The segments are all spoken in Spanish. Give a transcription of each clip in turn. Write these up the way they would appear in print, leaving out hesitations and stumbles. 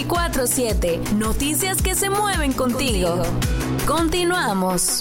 24/7. Noticias que se mueven contigo. Continuamos.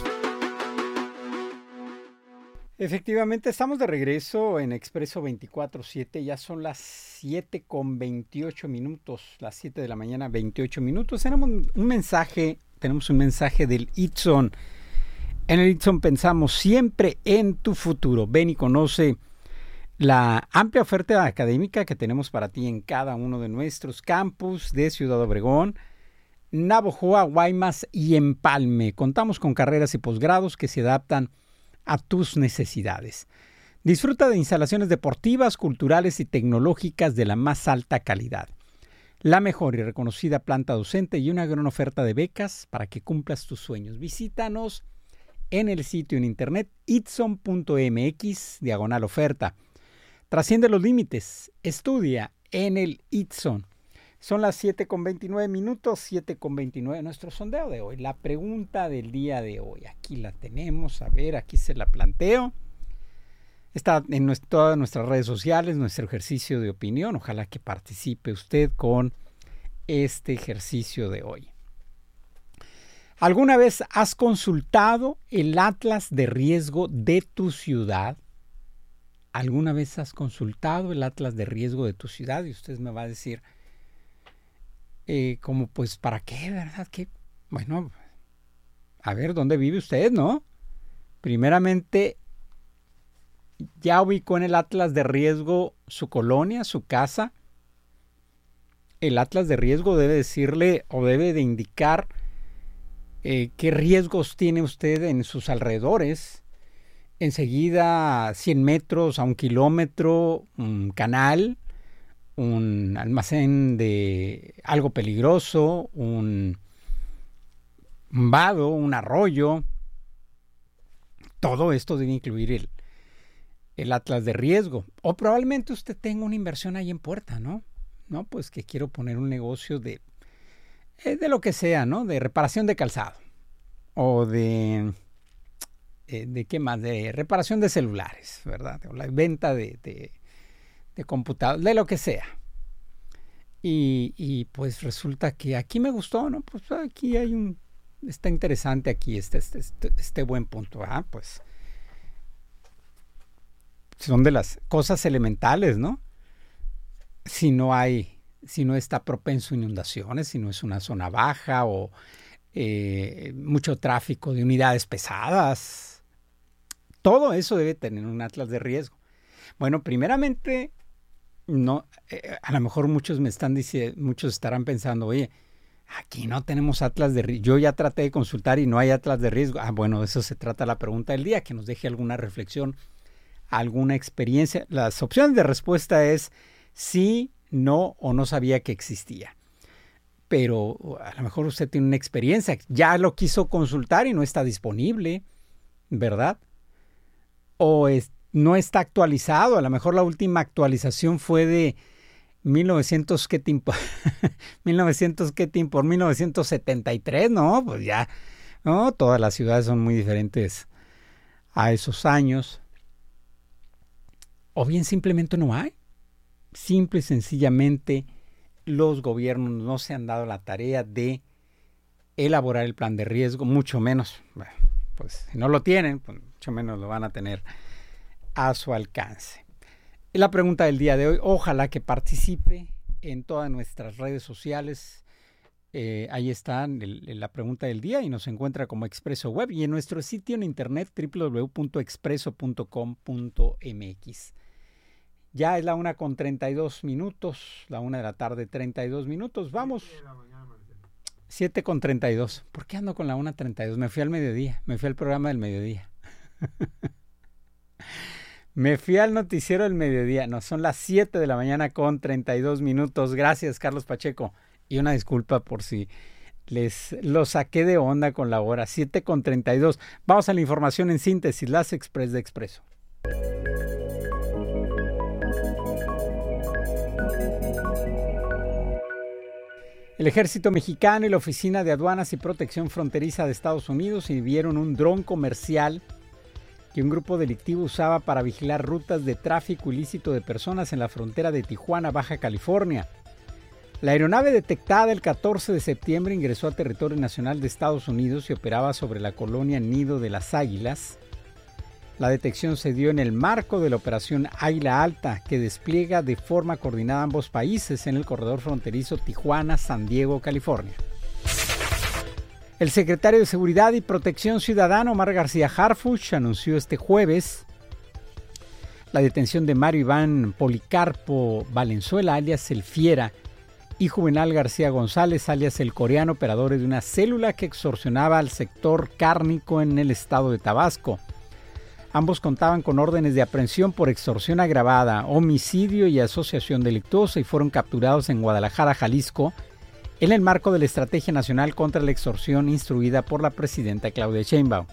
Efectivamente, estamos de regreso en Expreso 24/7. Ya son las 7:28 minutos, las 7 de la mañana, 28 minutos. Tenemos un mensaje del Itson. En el Itson pensamos siempre en tu futuro. Ven y conoce la amplia oferta académica que tenemos para ti en cada uno de nuestros campus de Ciudad Obregón, Navojoa, Guaymas y Empalme. Contamos con carreras y posgrados que se adaptan a tus necesidades. Disfruta de instalaciones deportivas, culturales y tecnológicas de la más alta calidad. La mejor y reconocida planta docente y una gran oferta de becas para que cumplas tus sueños. Visítanos en el sitio en internet itson.mx/oferta. Trasciende los límites. Estudia en el Itson. Son las 7:29 minutos, 7:29. Nuestro sondeo de hoy, la pregunta del día de hoy. Aquí la tenemos, a ver, aquí se la planteo. Está en todas nuestras redes sociales, nuestro ejercicio de opinión. Ojalá que participe usted con este ejercicio de hoy. ¿Alguna vez has consultado el atlas de riesgo de tu ciudad? ¿Alguna vez has consultado el atlas de riesgo de tu ciudad? Y usted me va a decir, como pues, ¿para qué, verdad? ¿Qué? Bueno, a ver, ¿dónde vive usted, no? Primeramente, ¿ya ubicó en el atlas de riesgo su colonia, su casa? El atlas de riesgo debe decirle o debe de indicar qué riesgos tiene usted en sus alrededores. Enseguida, 100 metros a 1 kilómetro, un canal, un almacén de algo peligroso, un vado, un arroyo. Todo esto debe incluir el atlas de riesgo. O probablemente usted tenga una inversión ahí en puerta, ¿no? No, pues que quiero poner un negocio de lo que sea, ¿no? De reparación de calzado o ¿de qué más? De reparación de celulares, ¿verdad? O la venta de computadores, de lo que sea. Y pues resulta que aquí me gustó, ¿no? Pues aquí está interesante aquí este buen punto. Pues son de las cosas elementales, ¿no? Si no está propenso a inundaciones, si no es una zona baja o mucho tráfico de unidades pesadas. Todo eso debe tener un atlas de riesgo. Bueno, primeramente, no, a lo mejor muchos estarán pensando, oye, aquí no tenemos atlas de riesgo. Yo ya traté de consultar y no hay atlas de riesgo. Bueno, de eso se trata la pregunta del día, que nos deje alguna reflexión, alguna experiencia. Las opciones de respuesta es sí, no o no sabía que existía. Pero a lo mejor usted tiene una experiencia, ya lo quiso consultar y no está disponible, ¿verdad? O no está actualizado. A lo mejor la última actualización fue de 1900, ¿qué tiempo? 1973, ¿no? Pues ya, ¿no? Todas las ciudades son muy diferentes a esos años. O bien simplemente no hay. Simple y sencillamente los gobiernos no se han dado la tarea de elaborar el plan de riesgo, mucho menos, bueno, pues si no lo tienen, pues mucho menos lo van a tener a su alcance. Y la pregunta del día de hoy, ojalá que participe en todas nuestras redes sociales. Ahí está la pregunta del día y nos encuentra como Expreso Web y en nuestro sitio en internet www.expreso.com.mx. Ya es la 1:32 minutos, la 1 de la tarde, 32 minutos. Vamos. 7:32. ¿Por qué ando con la 1:32? Me fui al mediodía, me fui al programa del mediodía. Me fui al noticiero del mediodía. No, son las 7 de la mañana con 32 minutos. Gracias, Carlos Pacheco. Y una disculpa por si lo saqué de onda con la hora. 7:32. Vamos a la información en síntesis, las Express de Expreso. El Ejército Mexicano y la Oficina de Aduanas y Protección Fronteriza de Estados Unidos inhibieron un dron comercial que un grupo delictivo usaba para vigilar rutas de tráfico ilícito de personas en la frontera de Tijuana, Baja California. La aeronave detectada el 14 de septiembre ingresó a territorio nacional de Estados Unidos y operaba sobre la colonia Nido de las Águilas. La detección se dio en el marco de la operación Águila Alta, que despliega de forma coordinada ambos países en el corredor fronterizo Tijuana-San Diego, California. El secretario de Seguridad y Protección Ciudadana, Omar García Harfuch, anunció este jueves la detención de Mario Iván Policarpo Valenzuela, alias El Fiera, y Juvenal García González, alias El Coreano, operadores de una célula que extorsionaba al sector cárnico en el estado de Tabasco. Ambos contaban con órdenes de aprehensión por extorsión agravada, homicidio y asociación delictuosa y fueron capturados en Guadalajara, Jalisco, en el marco de la Estrategia Nacional contra la Extorsión instruida por la presidenta Claudia Sheinbaum.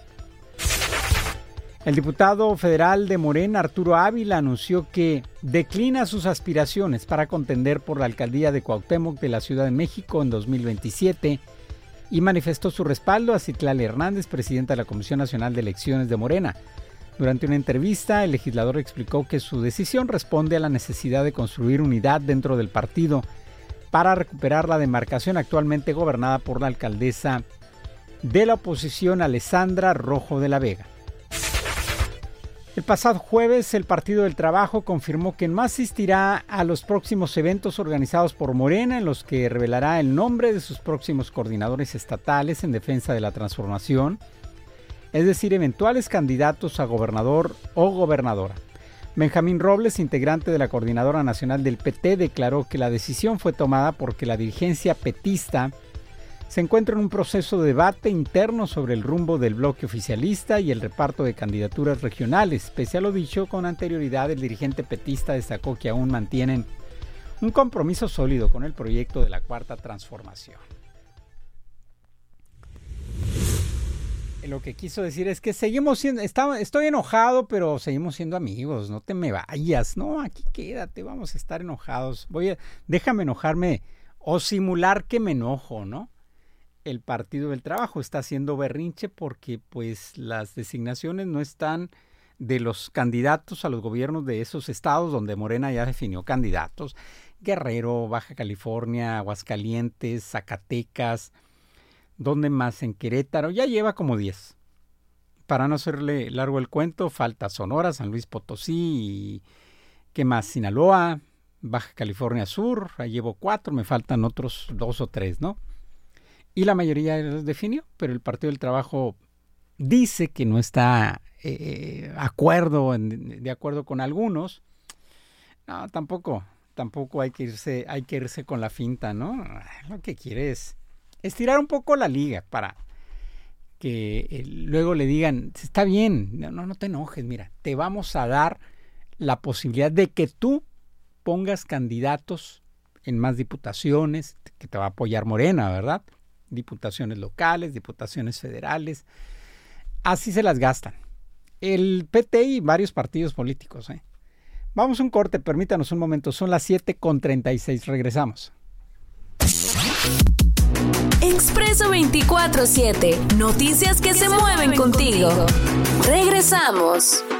El diputado federal de Morena, Arturo Ávila, anunció que declina sus aspiraciones para contender por la alcaldía de Cuauhtémoc de la Ciudad de México en 2027 y manifestó su respaldo a Citlali Hernández, presidenta de la Comisión Nacional de Elecciones de Morena. Durante una entrevista, el legislador explicó que su decisión responde a la necesidad de construir unidad dentro del partido para recuperar la demarcación actualmente gobernada por la alcaldesa de la oposición, Alessandra Rojo de la Vega. El pasado jueves, el Partido del Trabajo confirmó que no asistirá a los próximos eventos organizados por Morena, en los que revelará el nombre de sus próximos coordinadores estatales en defensa de la transformación, es decir, eventuales candidatos a gobernador o gobernadora. Benjamín Robles, integrante de la Coordinadora Nacional del PT, declaró que la decisión fue tomada porque la dirigencia petista se encuentra en un proceso de debate interno sobre el rumbo del bloque oficialista y el reparto de candidaturas regionales. Pese a lo dicho con anterioridad, el dirigente petista destacó que aún mantienen un compromiso sólido con el proyecto de la Cuarta Transformación. Lo que quiso decir es que seguimos siendo, estoy enojado, pero seguimos siendo amigos, no te me vayas, no, aquí quédate, vamos a estar enojados, déjame enojarme o simular que me enojo, ¿no? El Partido del Trabajo está haciendo berrinche porque pues las designaciones no están de los candidatos a los gobiernos de esos estados donde Morena ya definió candidatos, Guerrero, Baja California, Aguascalientes, Zacatecas, ¿dónde más? En Querétaro, ya lleva como 10. Para no hacerle largo el cuento, falta Sonora, San Luis Potosí y ¿qué más? Sinaloa, Baja California Sur, ahí llevo 4, me faltan otros 2 o 3, ¿no? Y la mayoría los definió, pero el Partido del Trabajo dice que no está de acuerdo con algunos. No, tampoco hay que irse con la finta, ¿no? Lo que quiere es estirar un poco la liga para que luego le digan, está bien, no te enojes, mira, te vamos a dar la posibilidad de que tú pongas candidatos en más diputaciones, que te va a apoyar Morena, ¿verdad? Diputaciones locales, diputaciones federales, así se las gastan. El PT y varios partidos políticos, ¿eh? Vamos a un corte, permítanos un momento, son las 7:36, regresamos. Expreso 24/7, noticias que se mueven contigo. Regresamos.